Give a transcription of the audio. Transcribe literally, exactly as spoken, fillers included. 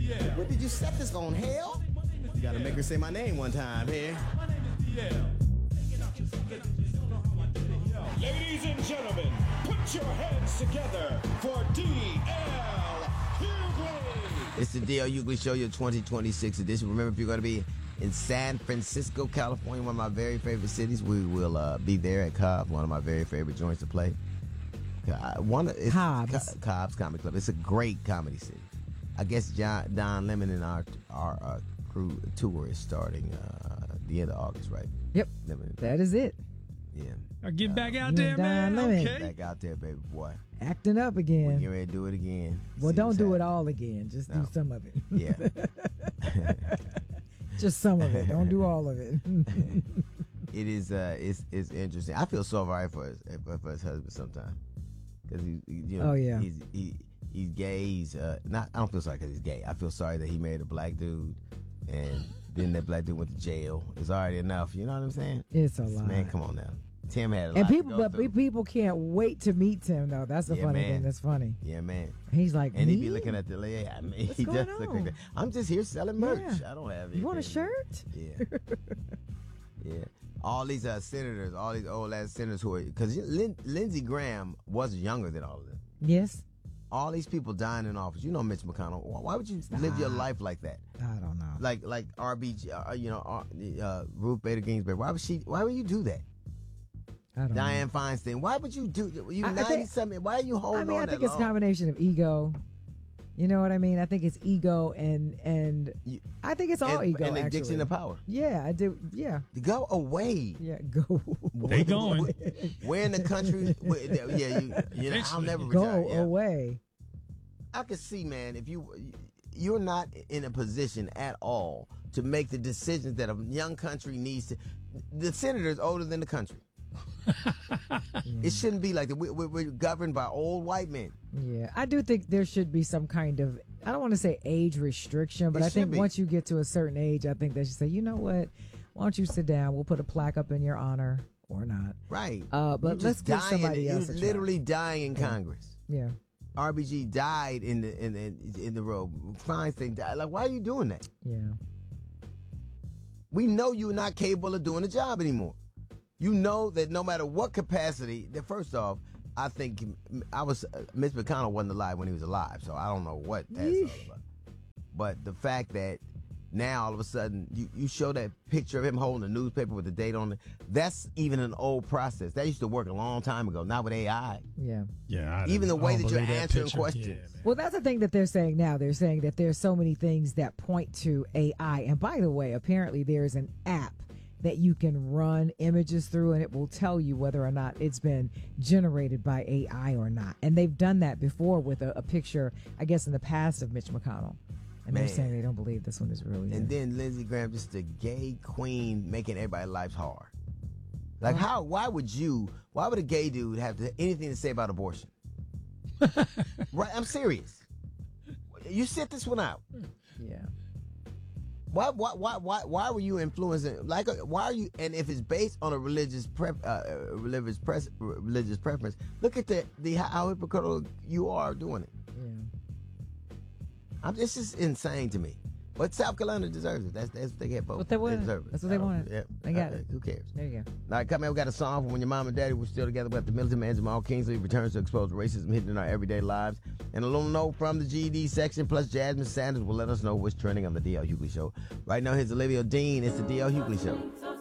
What did you set this on, hell? You gotta make her say my name one time here. Ladies and gentlemen, put your hands together for D L Hughley. It's the D L Hughley Show, your twenty twenty-six edition. Remember, if you're going to be in San Francisco, California, one of my very favorite cities, we will uh, be there at Cobb's, one of my very favorite joints to play. Uh, one it's Cobb's. Co- Cobb's Comedy Club. It's a great comedy city. I guess John, Don Lemon and our our uh, crew tour is starting uh, the end of August, right? Yep. Lemon. That is it. Yeah. Or get back out You there, and Don man. Lemon. Okay. Back out there, baby boy. Acting up We're again. getting ready to do it again. Well, See don't what's do it happening. all again. Just No. do some of it. Yeah. Just some of it. Don't do all of it. It is. Uh, it's it's interesting. I feel so sorry for his for, for his husband sometimes because he, he, you know, Oh, yeah. he's he he's gay. He's uh, not. I don't feel sorry because he's gay. I feel sorry that he married a black dude, and then that black dude went to jail. It's already enough. You know what I'm saying? It's a lot. Man, come on now. Tim had a lot And people, to go but through. people can't wait to meet Tim, though. That's the Yeah, funny man. thing. That's funny. Yeah, man. He's like, And he be "Me? looking at the lady. I mean, What's he going does look on? like that. I'm just here selling merch. Yeah. I don't have. You want a anything. shirt? Yeah. Yeah. All these uh, senators, all these old ass senators who are, because Lin- Lindsey Graham was younger than all of them. Yes. All these people dying in office. You know, Mitch McConnell. Why why would you live your life like that? I don't know. Like like R B G, uh, you know, uh, uh, Ruth Bader Ginsburg. Why would she? Why would you do that? I don't Dianne know. Feinstein. Why would you do? You I- I ninety think- something. Why are you holding I mean, on I that think it's a long? combination of ego. You know what I mean? I think it's ego and and You- I think it's all and, ego. and addiction actually. to power. Yeah, I do. Yeah, Go away. yeah. Go, They going. Where in the country? where- yeah, you. you know, I'll never retire. go yeah. away. I can see, man, if you you're not in a position at all to make the decisions that a young country needs to. The senator's older than the country. It shouldn't be like that. We, we, we're governed by old white men. Yeah, I do think there should be some kind of, I don't want to say age restriction, but It I think should be. once you get to a certain age, I think they should say, you know what, why don't you sit down? We'll put a plaque up in your honor or not. Right. Uh, but You're let's just give dying. somebody You're else a try. literally dying in Congress. Yeah. R B G died in the in the, in the road. Feinstein died. Like, why are you doing that? Yeah. We know you're not capable of doing the job anymore. You know that no matter what capacity, that first off, I think I was uh, Mitch McConnell wasn't alive when he was alive, so I don't know what that's all about. But the fact that now all of a sudden you, you show that picture of him holding a newspaper with the date on it, that's even an old process. That used to work a long time ago, not with A I. Yeah. Yeah. I Even the don't- way I don't that you're believe answering picture. questions. Yeah, man. Well, that's the thing that they're saying now. They're saying that there's so many things that point to A I. And by the way, apparently there's an app that you can run images through and it will tell you whether or not it's been generated by A I or not. And they've done that before with a, a picture, I guess, in the past of Mitch McConnell. And Man. they're saying they don't believe this one is really And him. then Lindsey Graham, just a gay queen, making everybody's lives hard. Like, how? Why would you? Why would a gay dude have to, anything to say about abortion? Right? I'm serious. You sit this one out. Yeah. Why? Why? Why? Why? Why were you influencing? Like, why are you? And if it's based on a religious prep, uh, religious press, religious preference, look at the the how hypocritical you are doing it. Yeah. I'm, this is insane to me. But South Carolina deserves it. That's that's what they get voted. What they wanted. deserve it. That's what they I don't- wanted. Yeah, They got Uh, it. Who cares? There you go. All right, come here. We got a song from when your mom and daddy were still together. We got the militant man Jamal Kingsley returns to expose racism hidden in our everyday lives. And a little note from the G E D section, plus Jasmine Sanders will let us know what's trending on the D L Hughley Show. Right now, here's Olivia Dean. It's the D L Hughley Show.